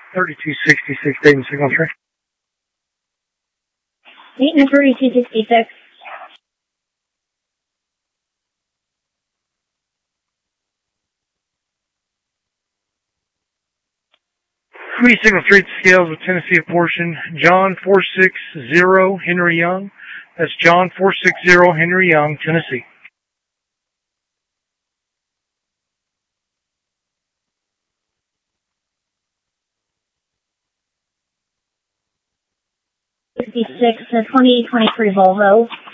3266 Dayton Signal 3. Dayton 3266. Signal 3 scales with Tennessee portion. John 460 Henry Young. That's John 460 Henry Young, Tennessee. '66, 2823 Volvo.